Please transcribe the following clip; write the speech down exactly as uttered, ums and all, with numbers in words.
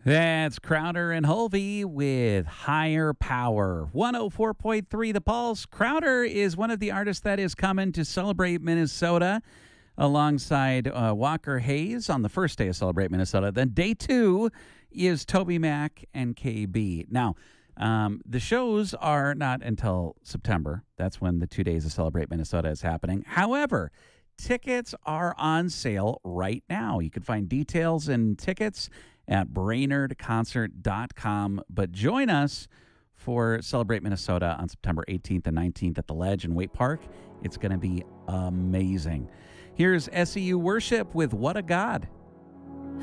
That's Crowder and Hulvey with Higher Power. one oh four point three The Pulse. Crowder is one of the artists that is coming to Celebrate Minnesota alongside uh, Walker Hayes on the first day of Celebrate Minnesota. Then day two is Toby Mac and K B. Now, um, the shows are not until September. That's when the two days of Celebrate Minnesota is happening. However, tickets are on sale right now. You can find details and tickets at brainerd concert dot com. But join us for Celebrate Minnesota on September eighteenth and nineteenth at the Ledge in Waite Park. It's going to be amazing. Here's S E U Worship with What a God.